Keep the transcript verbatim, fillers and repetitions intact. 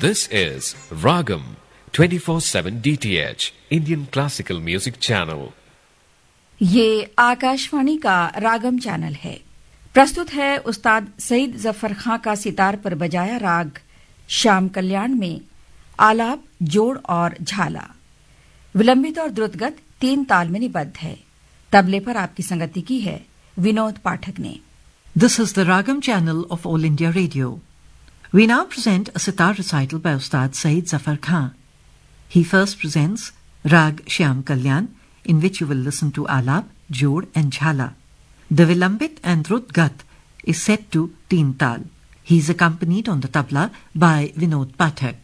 This is Ragam twenty-four seven D T H Indian Classical Music Channel. ये आकाशवाणी का रागम channel है। प्रस्तुत है उस्ताद सईद जफर खां का सितार पर बजाया राग श्याम कल्याण में आलाप, जोड़ और झाला। विलंबित और द्रुतगत तीन ताल में निबद्ध है। तबले पर आपकी संगति की है विनोद पाठक ने। This is the Ragam channel of All India Radio. We now present a sitar recital by Ustad Saeed Zafar Khan. He first presents Rag Shyam Kalyan, in which you will listen to Alap, Jod and Jhala. The Vilambit and Drut is set to Teen Tal. He is accompanied on the tabla by Vinod Pathak.